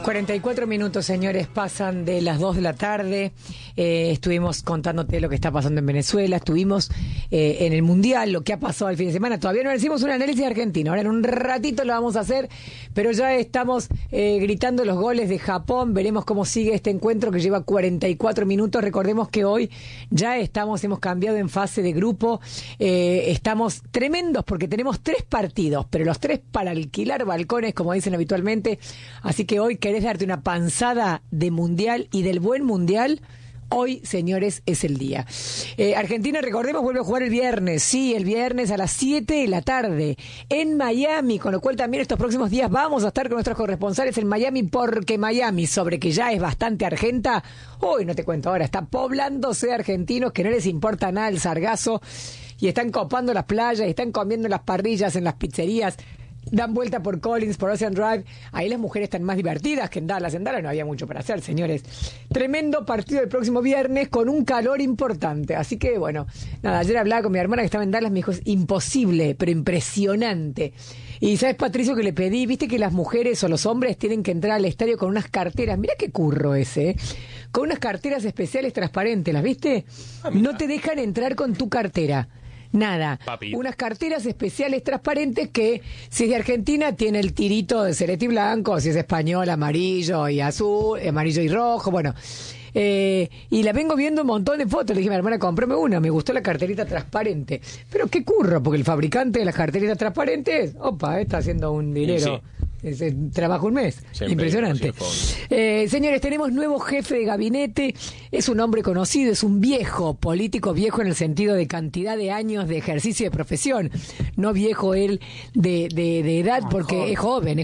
44 minutos, señores, pasan de las 2 de la tarde. Estuvimos contándote lo que está pasando en Venezuela. Estuvimos en el Mundial, lo que ha pasado el fin de semana. Todavía no hicimos un análisis argentino. Ahora en un ratito lo vamos a hacer, pero ya estamos gritando los goles de Japón. Veremos cómo sigue este encuentro que lleva 44 minutos. Recordemos que hoy ya hemos cambiado en fase de grupo. Estamos tremendos porque tenemos 3 partidos, pero los 3 para alquilar balcones, como dicen habitualmente. Así que hoy querés darte una panzada de mundial y del buen mundial. Hoy, señores, es el día. Argentina, recordemos, vuelve a jugar el viernes. Sí, el viernes a las 7 de la tarde en Miami, con lo cual también estos próximos días vamos a estar con nuestros corresponsales en Miami, porque Miami, sobre que ya es bastante argenta, hoy no te cuento ahora, está poblándose de argentinos que no les importa nada el sargazo y están copando las playas y están comiendo las parrillas en las pizzerías. Dan vuelta por Collins, por Ocean Drive. Ahí las mujeres están más divertidas que en Dallas. En Dallas no había mucho para hacer, señores. Tremendo partido el próximo viernes con un calor importante. Así que, bueno, nada, ayer hablaba con mi hermana que estaba en Dallas. Me dijo, es imposible, pero impresionante. Y ¿sabes, Patricio, que le pedí? Viste que las mujeres o los hombres tienen que entrar al estadio con unas carteras. Mira qué curro ese, ¿eh? Con unas carteras especiales transparentes, ¿las viste? No te dejan entrar con tu cartera. Nada, papi. Unas carteras especiales transparentes que, si es de Argentina, tiene el tirito de celeste y blanco, si es español, amarillo y azul, amarillo y rojo, bueno. Y la vengo viendo un montón de fotos. Le dije a mi hermana, cómprame una, me gustó la carterita transparente. Pero qué curro, porque el fabricante de las carteritas transparentes, está haciendo un dinero. Sí. Trabaja un mes. Siempre, impresionante. Señores, tenemos nuevo jefe de gabinete. Es un hombre conocido, es un viejo, político viejo en el sentido de cantidad de años de ejercicio de profesión. No viejo él de edad, porque es joven.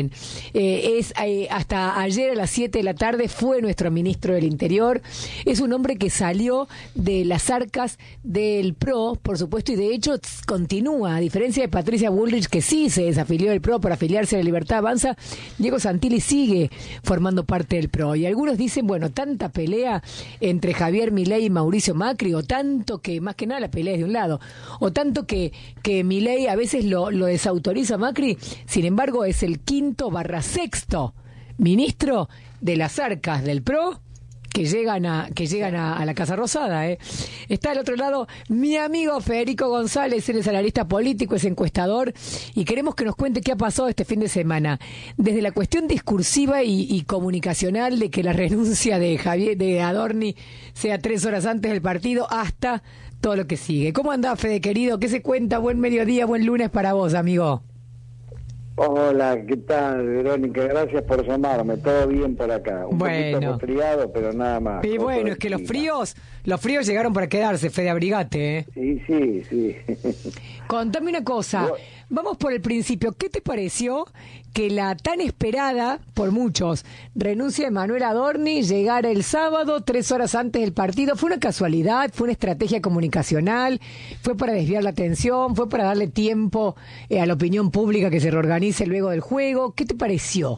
Hasta ayer a las 7 de la tarde fue nuestro ministro del Interior. Es un hombre que salió de las arcas del PRO, por supuesto, y de hecho continúa, a diferencia de Patricia Bullrich, que sí se desafilió del PRO para afiliarse a la Libertad Avanza. Diego Santilli sigue formando parte del PRO, y algunos dicen, bueno, tanta pelea entre Javier Milei y Mauricio Macri, o tanto que, más que nada la pelea es de un lado, o tanto que Milei a veces lo desautoriza a Macri. Sin embargo, es el 5º/6º ministro de las arcas del PRO que llegan a la Casa Rosada, ¿eh? Está al otro lado mi amigo Federico González, él es analista político, es encuestador, y queremos que nos cuente qué ha pasado este fin de semana, desde la cuestión discursiva y comunicacional de que la renuncia de Adorni sea 3 horas antes del partido, hasta todo lo que sigue. ¿Cómo andás, Fede, querido? ¿Qué se cuenta? Buen mediodía, buen lunes para vos, amigo. Hola, ¿qué tal, Verónica? Gracias por llamarme. Todo bien por acá. Un poquito resfriado, pero nada más. Y bueno, es que los fríos llegaron para quedarse, Fede, abrigate, ¿eh? Sí. Contame una cosa. Vamos por el principio. ¿Qué te pareció que la tan esperada, por muchos, renuncia de Manuel Adorni llegara el sábado, 3 horas antes del partido? ¿Fue una casualidad? ¿Fue una estrategia comunicacional? ¿Fue para desviar la atención? ¿Fue para darle tiempo a la opinión pública que se reorganice luego del juego? ¿Qué te pareció?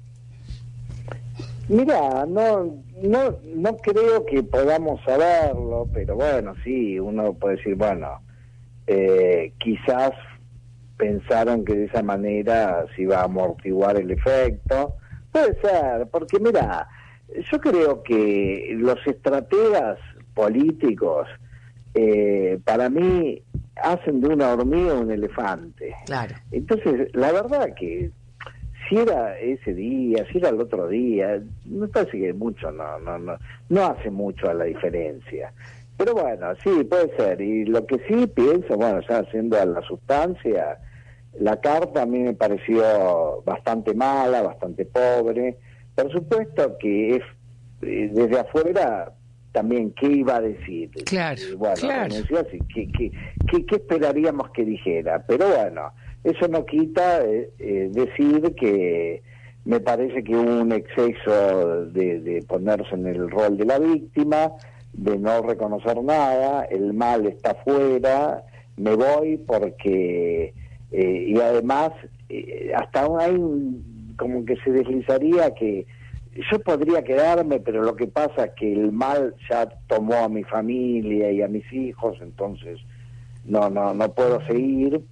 Mira, no creo que podamos saberlo, pero bueno, sí, uno puede decir, bueno, quizás pensaron que de esa manera se iba a amortiguar el efecto. Puede ser, porque mira, yo creo que los estrategas políticos, para mí, hacen de una hormiga un elefante. Claro. Entonces, la verdad que si era ese día, si era el otro día, me parece que mucho no hace mucho a la diferencia. Pero bueno, sí, puede ser. Y lo que sí pienso, bueno, ya haciendo a la sustancia, la carta a mí me pareció bastante mala, bastante pobre. Por supuesto que es desde afuera también qué iba a decir. Claro, claro. ¿Qué esperaríamos que dijera? Pero bueno, eso no quita decir que me parece que hubo un exceso de ponerse en el rol de la víctima, de no reconocer nada, el mal está afuera, me voy porque... y además, hasta hay como que se deslizaría que yo podría quedarme, pero lo que pasa es que el mal ya tomó a mi familia y a mis hijos, entonces no puedo seguir.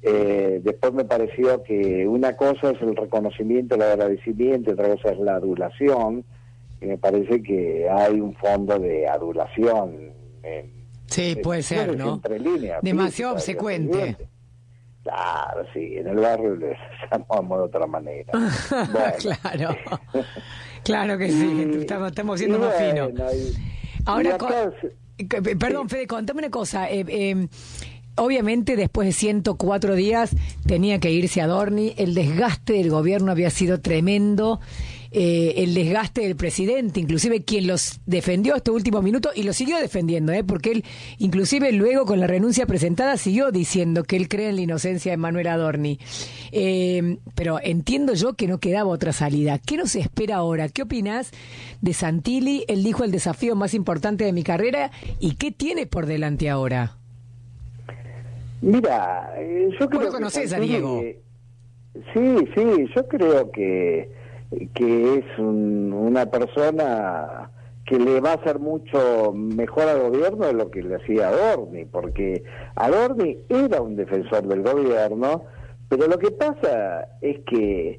Después me pareció que una cosa es el reconocimiento, el agradecimiento, otra cosa es la adulación, y me parece que hay un fondo de adulación. Sí, puede ser, ¿no? Demasiado obsecuente. Claro, sí, en el barrio le llamamos de otra manera. Bueno. Claro, claro que sí, estamos siendo más finos. Ahora, perdón, Fede, contame una cosa. Obviamente, después de 104 días tenía que irse Adorni. El desgaste del gobierno había sido tremendo. El desgaste del presidente, inclusive quien los defendió estos últimos minutos y lo siguió defendiendo, porque él, inclusive luego con la renuncia presentada, siguió diciendo que él cree en la inocencia de Manuel Adorni. Pero entiendo yo que no quedaba otra salida. ¿Qué nos espera ahora? ¿Qué opinás de Santilli? Él dijo el desafío más importante de mi carrera. ¿Y qué tiene por delante ahora? Mira, yo creo ¿Vos lo conocés a Diego? Sí, yo creo que es una persona que le va a hacer mucho mejor al gobierno de lo que le hacía Adorni, porque Adorni era un defensor del gobierno, pero lo que pasa es que,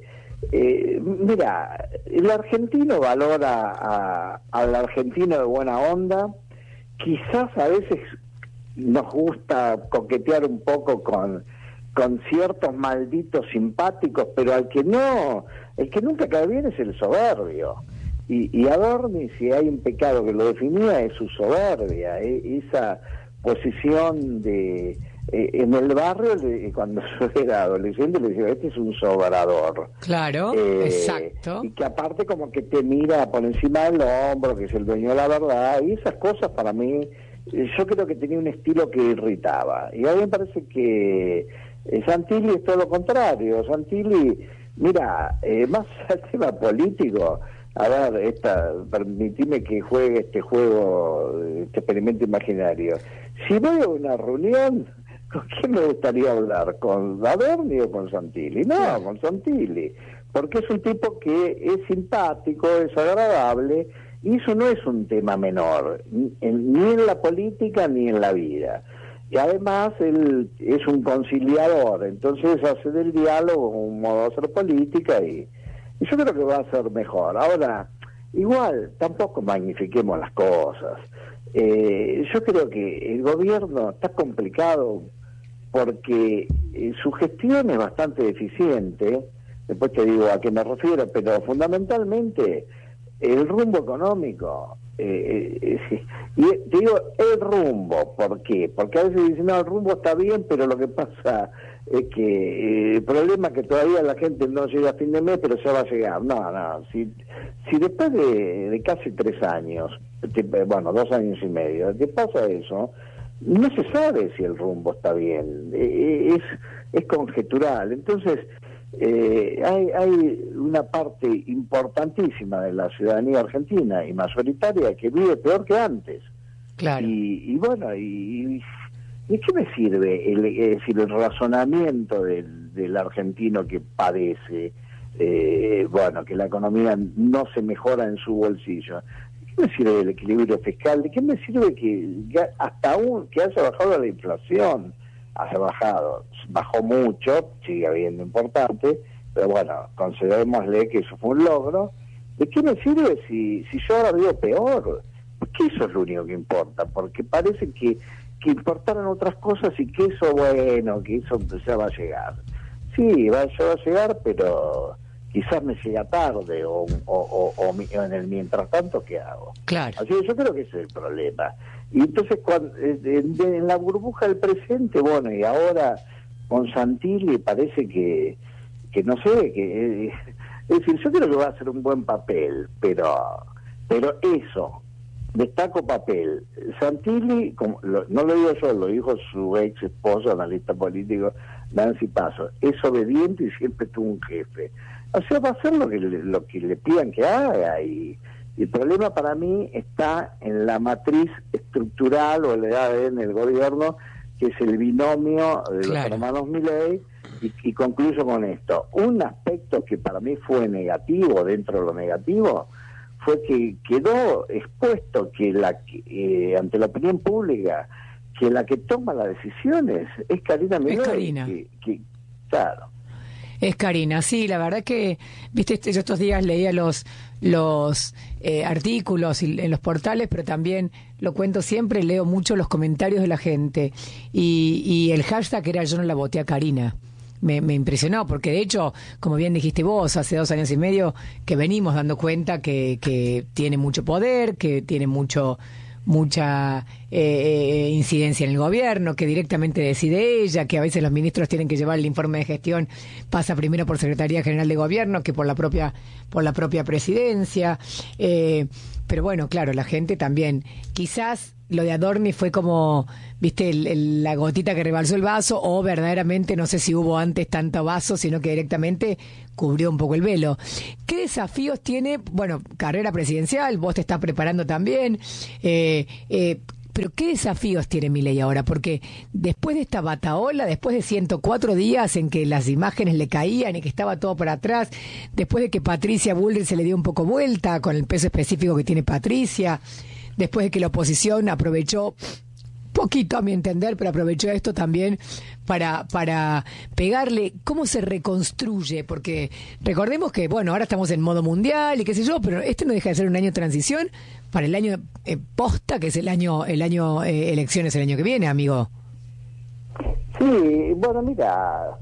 mira, el argentino valora al argentino de buena onda, quizás a veces nos gusta coquetear un poco con ciertos malditos simpáticos, pero el que nunca cae bien es el soberbio. Y Adorni, si hay un pecado que lo definía, es su soberbia, esa posición de en el barrio, cuando yo era adolescente, le decía, este es un sobrador. Claro, exacto. Y que aparte como que te mira por encima del hombro, que es el dueño de la verdad, y esas cosas para mí, yo creo que tenía un estilo que irritaba. Y a mí me parece que Santilli es todo lo contrario. Santilli, mira, más al tema político, a ver, permitime que juegue este juego, este experimento imaginario. Si voy a una reunión, ¿con quién me gustaría hablar? ¿Con Adorni o con Santilli? No, con Santilli, porque es un tipo que es simpático, es agradable, y eso no es un tema menor, ni en la política ni en la vida. Y además él es un conciliador, entonces hace del diálogo un modo de hacer política y yo creo que va a ser mejor. Ahora, igual, tampoco magnifiquemos las cosas. Yo creo que el gobierno está complicado porque su gestión es bastante deficiente, después te digo a qué me refiero, pero fundamentalmente el rumbo económico, y te digo el rumbo, ¿por qué? Porque a veces dicen, no, el rumbo está bien, pero lo que pasa es que el problema es que todavía la gente no llega a fin de mes, pero ya va a llegar. No, si después de casi 3 años, 2 años y medio, te pasa eso, no se sabe si el rumbo está bien, es conjetural. Entonces, hay una parte importantísima de la ciudadanía argentina y mayoritaria que vive peor que antes. Claro. Y bueno, ¿y qué me sirve el razonamiento del argentino que padece, que la economía no se mejora en su bolsillo? ¿Qué me sirve el equilibrio fiscal? ¿De qué me sirve que haya bajado la inflación? Bajó mucho, sigue habiendo importante, pero bueno, concedémosle que eso fue un logro. ¿De qué me sirve si yo ahora vivo peor? Porque eso es lo único que importa, porque parece que importaran otras cosas y que eso ya va a llegar. Sí, ya va a llegar, pero quizás me llega tarde o en el mientras tanto, ¿qué hago? Claro. Así que yo creo que ese es el problema. Y entonces en la burbuja del presente, bueno, y ahora con Santilli parece que no sé, es decir, yo creo que va a ser un buen papel, pero eso, destaco papel. Santilli, no lo digo yo, lo dijo su ex esposo, analista político, Nancy Paso, es obediente y siempre tuvo un jefe. O sea, va a hacer lo que le pidan que haga, y el problema para mí está en la matriz estructural o el ADN del gobierno, que es el binomio de los hermanos Milei, y concluyo con esto. Un aspecto que para mí fue negativo, dentro de lo negativo, fue que quedó expuesto que ante la opinión pública que la que toma las decisiones es Karina Milei. Es Karina. Claro. Es Karina, sí, la verdad que, viste, yo estos días leía los artículos en los portales, pero también lo cuento siempre, leo mucho los comentarios de la gente, y el hashtag era yo no la voté a Karina. Me impresionó, porque de hecho, como bien dijiste vos, hace 2 años y medio que venimos dando cuenta que tiene mucho poder, que tiene mucha incidencia en el gobierno, que directamente decide ella, que a veces los ministros tienen que llevar el informe de gestión, pasa primero por Secretaría General de Gobierno que por la propia presidencia, pero bueno, claro, la gente también, quizás lo de Adorni fue como, viste, la gotita que rebalsó el vaso, o verdaderamente no sé si hubo antes tanto vaso, sino que directamente cubrió un poco el velo. ¿Qué desafíos tiene, bueno, carrera presidencial, vos te estás preparando también, pero qué desafíos tiene Milei ahora? Porque después de esta batahola, después de 104 días en que las imágenes le caían y que estaba todo para atrás, después de que Patricia Bullrich se le dio un poco vuelta con el peso específico que tiene Patricia, después de que la oposición aprovechó, poquito a mi entender, pero aprovechó esto también para pegarle, ¿cómo se reconstruye? Porque recordemos que, bueno, ahora estamos en modo mundial y qué sé yo, pero este no deja de ser un año de transición para el año posta, que es el año elecciones el año que viene, amigo. Sí, bueno, mira,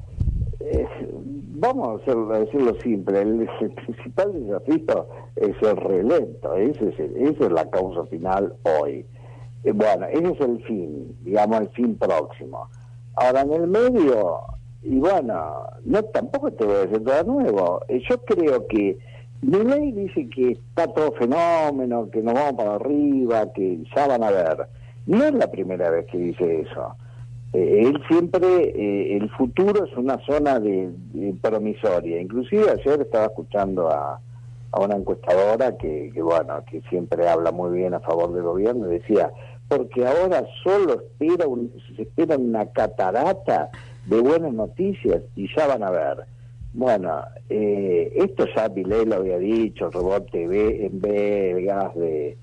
vamos a decirlo simple, el principal desafío es el relento, esa es la causa final hoy. Bueno, ese es el fin, digamos, el fin próximo. Ahora, en el medio, y bueno, no tampoco te voy a decir todo nuevo, yo creo que Milei dice que está todo fenómeno, que nos vamos para arriba, que ya van a ver. No es la primera vez que dice eso. Él siempre, el futuro es una zona de promisoria. Inclusive ayer estaba escuchando a una encuestadora que siempre habla muy bien a favor del gobierno, y decía, porque ahora solo se espera una catarata de buenas noticias y ya van a ver. Bueno, esto ya Milei lo había dicho, el rebote en B, el gas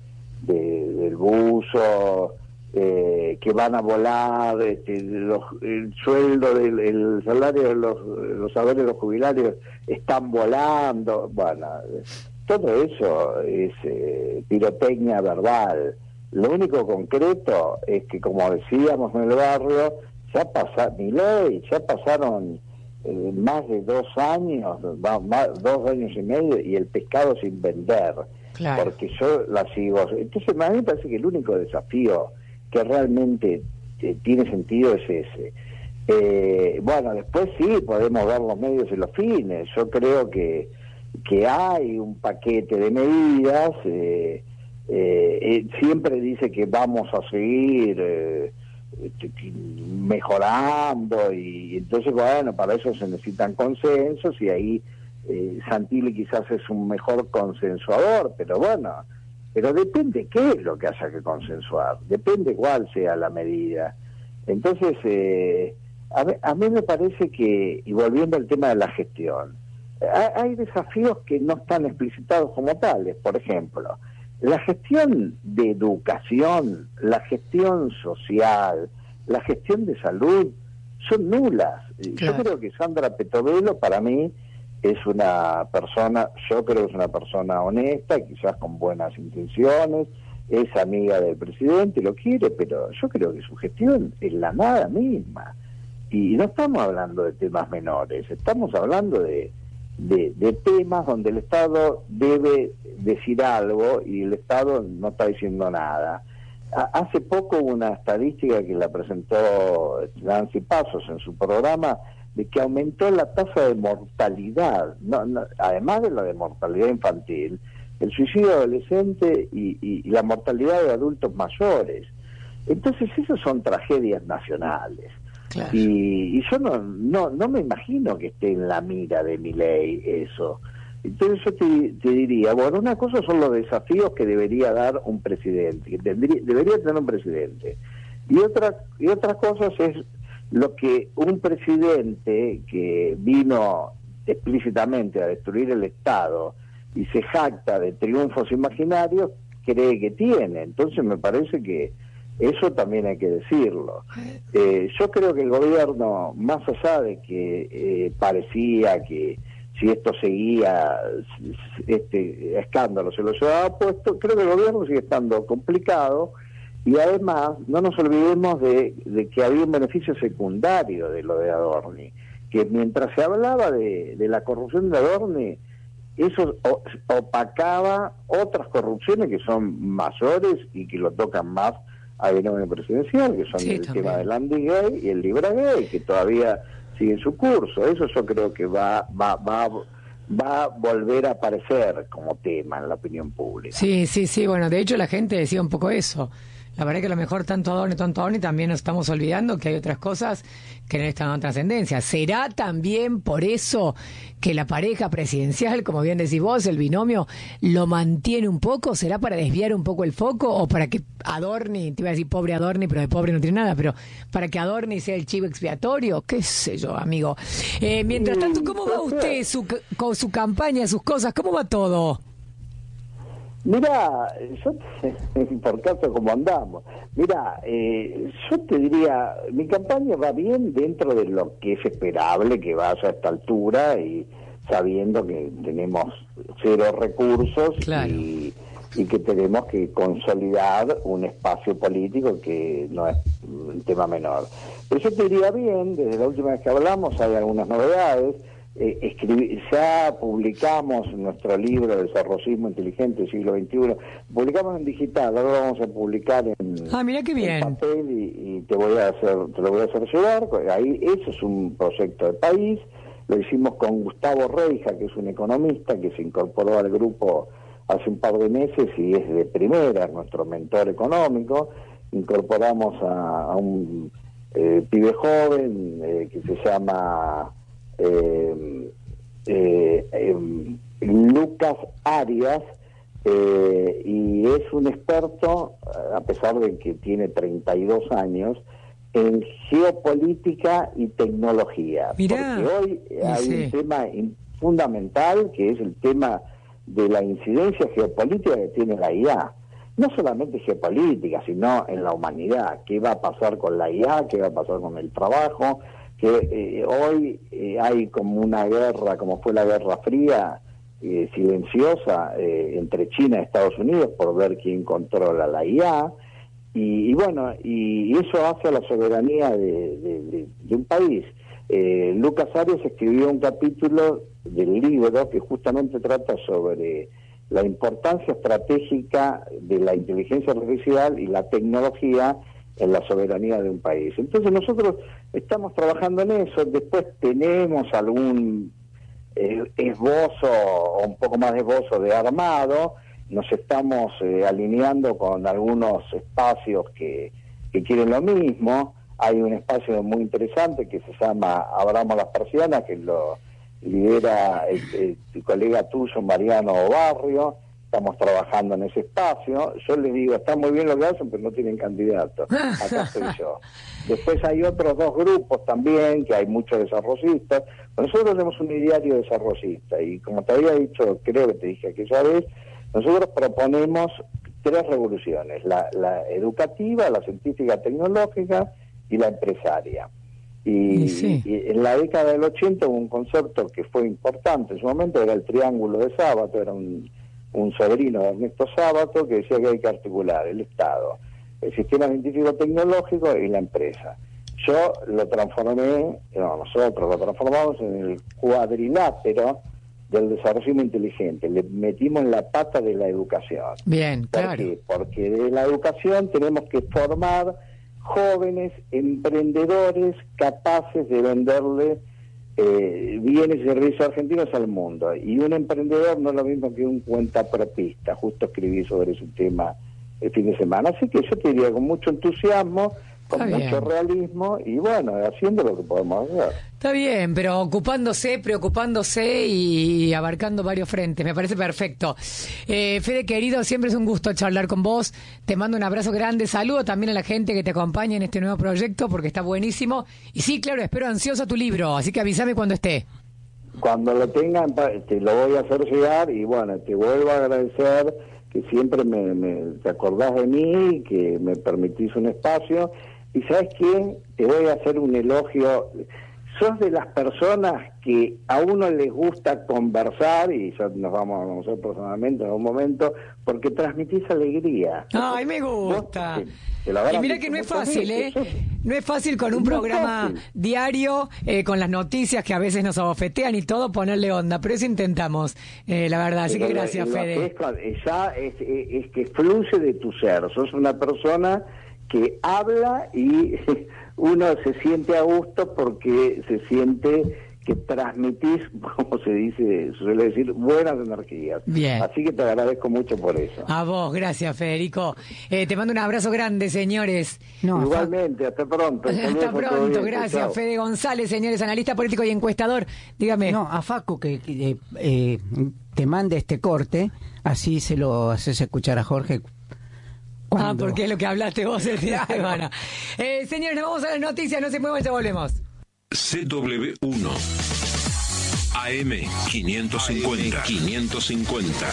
del buzo, que van a volar, el sueldo, el salario de los saberes de los jubilarios están volando. Bueno, todo eso es pirotecnia verbal. Lo único concreto es que, como decíamos en el barrio, ya pasaron más de 2 años, 2 años y medio, y el pescado sin vender. Claro. Porque yo la sigo. Entonces, a mí me parece que el único desafío que realmente tiene sentido es ese. Bueno, después sí, podemos ver los medios y los fines. Yo creo que hay un paquete de medidas. Siempre dice que vamos a seguir mejorando, y entonces, bueno, para eso se necesitan consensos, y ahí Santilli quizás es un mejor consensuador, pero bueno, pero depende qué es lo que haya que consensuar, depende cuál sea la medida. Entonces, a mí me parece que, y volviendo al tema de la gestión, hay desafíos que no están explicitados como tales. Por ejemplo, la gestión de educación, la gestión social, la gestión de salud son nulas. Claro. Yo creo que Sandra Petovelo, para mí, es una persona honesta, quizás con buenas intenciones, es amiga del presidente, lo quiere, pero yo creo que su gestión es la nada misma. Y no estamos hablando de temas menores, estamos hablando de temas donde el Estado debe decir algo y el Estado no está diciendo nada. Hace poco hubo una estadística que la presentó Nancy Pasos en su programa, de que aumentó la tasa de mortalidad, además de la de mortalidad infantil, el suicidio adolescente y la mortalidad de adultos mayores. Entonces, esas son tragedias nacionales. Claro. Y yo no me imagino que esté en la mira de Milei eso. Entonces yo te diría, bueno, una cosa son los desafíos que debería dar un presidente, que debería tener un presidente, y otras cosas es lo que un presidente que vino explícitamente a destruir el Estado y se jacta de triunfos imaginarios cree que tiene. Entonces me parece que Eso también hay que decirlo. Yo creo que el gobierno, más allá de que parecía que si esto seguía, este escándalo se lo llevaba puesto, creo que el gobierno sigue estando complicado, y además no nos olvidemos de que había un beneficio secundario de lo de Adorni, que mientras se hablaba de la corrupción de Adorni, eso opacaba otras corrupciones que son mayores y que lo tocan más al binomio presidencial, que son el tema del Andy-Gay y el Libra-Gay, que todavía sigue su curso. Eso yo creo que va a volver a aparecer como tema en la opinión pública. Sí, bueno, de hecho la gente decía un poco eso. La verdad que a lo mejor tanto Adorni, también nos estamos olvidando que hay otras cosas que no están dando trascendencia. ¿Será también por eso que la pareja presidencial, como bien decís vos, el binomio, lo mantiene un poco? ¿Será para desviar un poco el foco o para que Adorni, te iba a decir pobre Adorni, pero de pobre no tiene nada, pero para que Adorni sea el chivo expiatorio? ¿Qué sé yo, amigo? Mientras tanto, ¿cómo va usted con su campaña, sus cosas? ¿Cómo va todo? Mira, yo por caso como andamos, mira, yo te diría, mi campaña va bien dentro de lo que es esperable que vaya a esta altura, y sabiendo que tenemos cero recursos, claro, y que tenemos que consolidar un espacio político que no es un tema menor. Pero yo te diría bien, desde la última vez que hablamos hay algunas novedades. Ya publicamos nuestro libro Desarrollismo Inteligente Siglo XXI, publicamos en digital, ahora lo vamos a publicar mira qué bien, en papel, y te lo voy a hacer llegar. Ahí eso es un proyecto de país. Lo hicimos con Gustavo Reija, que es un economista que se incorporó al grupo hace un par de meses y es de primera, nuestro mentor económico. Incorporamos a un pibe joven que se llama Lucas Arias, y es un experto, a pesar de que tiene 32 años, en geopolítica y tecnología. Mirá, porque hoy hay un tema fundamental, que es el tema de la incidencia geopolítica que tiene la IA. No solamente geopolítica, sino en la humanidad. ¿Qué va a pasar con la IA? ¿Qué va a pasar con el trabajo? Que hoy hay como una guerra, como fue la Guerra Fría, silenciosa, entre China y Estados Unidos por ver quién controla la IA, y bueno, y eso hace a la soberanía de un país. Lucas Arias escribió un capítulo del libro que justamente trata sobre la importancia estratégica de la inteligencia artificial y la tecnología en la soberanía de un país. Entonces nosotros estamos trabajando en eso. Después tenemos algún esbozo, o un poco más de esbozo de armado. Nos estamos alineando con algunos espacios que quieren lo mismo. Hay un espacio muy interesante que se llama Abramos las Persianas, que lo lidera el colega tuyo, Mariano Barrio. Estamos trabajando en ese espacio. Yo les digo, está muy bien lo que hacen, pero no tienen candidato. Acá estoy yo. Después hay otros dos grupos también, que hay muchos desarrollistas. Nosotros tenemos un ideario desarrollista, y como te había dicho, creo que te dije aquella vez, nosotros proponemos 3 revoluciones: la educativa, la científica tecnológica y la empresaria. Y en la década del 80 hubo un concepto que fue importante en su momento, era el triángulo de Sábato. Era un sobrino de Ernesto Sábato, que decía que hay que articular el Estado, el sistema científico-tecnológico y la empresa. Nosotros lo transformamos en el cuadrilátero del desarrollo inteligente. Le metimos la pata de la educación. Bien, claro. ¿Por qué? Porque de la educación tenemos que formar jóvenes emprendedores capaces de venderle bienes y servicios argentinos al mundo. Y un emprendedor no es lo mismo que un cuentapropista. Justo escribí sobre ese tema el fin de semana. Así que yo te diría, con mucho entusiasmo, con mucho realismo, y bueno, haciendo lo que podemos hacer. Está bien, pero preocupándose y abarcando varios frentes. Me parece perfecto. Fede, querido, siempre es un gusto charlar con vos. Te mando un abrazo grande. Saludo también a la gente que te acompaña en este nuevo proyecto, porque está buenísimo. Y sí, claro, espero ansioso tu libro, así que avísame cuando esté. Cuando lo tengan, te lo voy a hacer llegar, y bueno, te vuelvo a agradecer que siempre te acordás de mí, que me permitís un espacio. Y ¿sabes qué? Te voy a hacer un elogio. Sos de las personas que a uno les gusta conversar, y ya nos vamos a conocer personalmente en algún momento, porque transmitís alegría. Ay, me gusta. Y mira que no es fácil, No es fácil con un programa diario, con las noticias que a veces nos abofetean y todo, ponerle onda, pero eso intentamos, la verdad. Así que gracias, Fede. Es que fluye de tu ser. Sos una persona que habla y uno se siente a gusto porque se siente que transmitís, como se suele decir, buenas energías. Bien. Así que te agradezco mucho por eso. A vos, gracias, Federico. Te mando un abrazo grande, señores. Igualmente, hasta pronto. Hasta pronto, gracias. Chao. Fede González, señores, analista político y encuestador. Dígame. No, a Facu que te mande este corte, así se lo haces escuchar a Jorge. ¿Cuándo? Porque es lo que hablaste vos el día de semana. Señores, nos vamos a las noticias, no se muevan, ya volvemos. CW1 AM 550.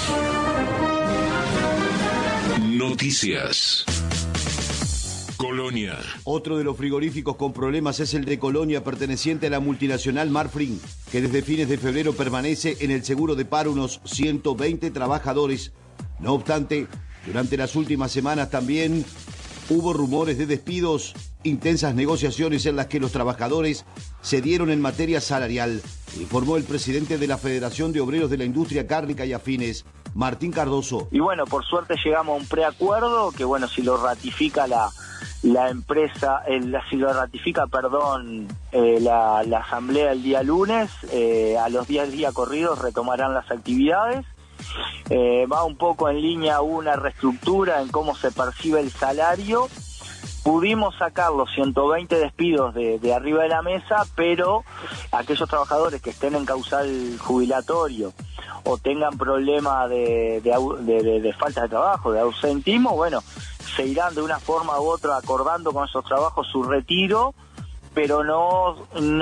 Noticias. Colonia. Otro de los frigoríficos con problemas es el de Colonia, perteneciente a la multinacional Marfrig, que desde fines de febrero permanece en el seguro de paro unos 120 trabajadores. No obstante, durante las últimas semanas también hubo rumores de despidos, intensas negociaciones en las que los trabajadores cedieron en materia salarial, informó el presidente de la Federación de Obreros de la Industria Cárnica y Afines, Martín Cardoso. Y bueno, por suerte llegamos a un preacuerdo que bueno, si lo ratifica la empresa, si lo ratifica, la asamblea el día lunes, a los 10 días corridos retomarán las actividades. Va un poco en línea una reestructura en cómo se percibe el salario. Pudimos sacar los 120 despidos de arriba de la mesa, pero aquellos trabajadores que estén en causal jubilatorio o tengan problemas de falta de trabajo, de ausentismo, bueno, se irán de una forma u otra acordando con esos trabajos su retiro, pero no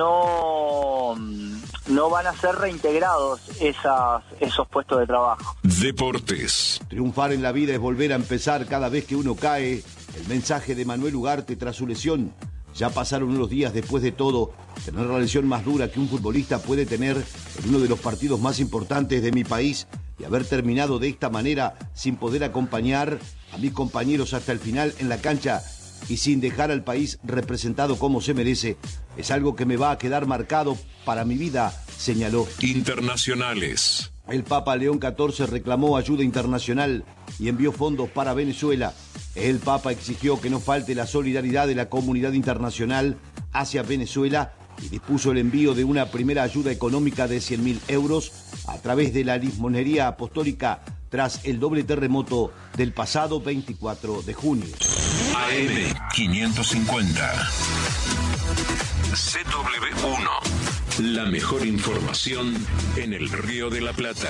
van a ser reintegrados esos puestos de trabajo. Deportes. Triunfar en la vida es volver a empezar cada vez que uno cae. El mensaje de Manuel Ugarte tras su lesión. Ya pasaron unos días después de todo. Tener la lesión más dura que un futbolista puede tener en uno de los partidos más importantes de mi país y haber terminado de esta manera sin poder acompañar a mis compañeros hasta el final en la cancha y sin dejar al país representado como se merece, es algo que me va a quedar marcado para mi vida, señaló. Internacionales. El Papa León XIV reclamó ayuda internacional y envió fondos para Venezuela. El Papa exigió que no falte la solidaridad de la comunidad internacional hacia Venezuela y dispuso el envío de una primera ayuda económica de 100.000 euros a través de la Limonería Apostólica tras el doble terremoto del pasado 24 de junio. AM 550. CW1. La mejor información en el Río de la Plata.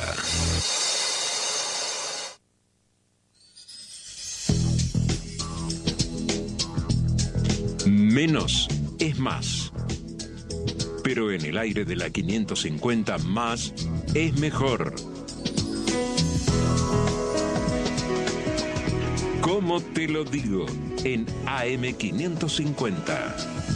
Menos es más. Pero en el aire de la 550 más es mejor. ¿Cómo te lo digo? En AM 550.